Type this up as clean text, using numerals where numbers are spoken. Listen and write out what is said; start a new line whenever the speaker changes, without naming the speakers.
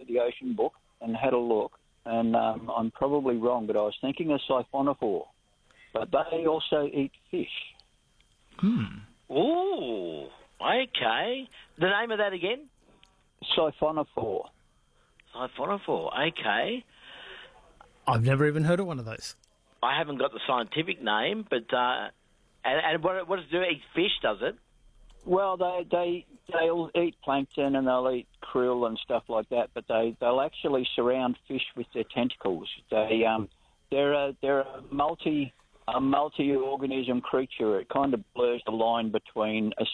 the ocean book and had a look, and I'm probably wrong, but I was thinking of siphonophore. But they also eat fish.
Ooh, okay. The name of that again?
Siphonophore.
Siphonophore, okay.
I've never even heard of one of those.
I haven't got the scientific name, but and what does it do? Eat fish, does it?
Well, they'll eat plankton and they'll eat krill and stuff like that, but they'll actually surround fish with their tentacles. They're a multi-organism creature. It kind of blurs the line between a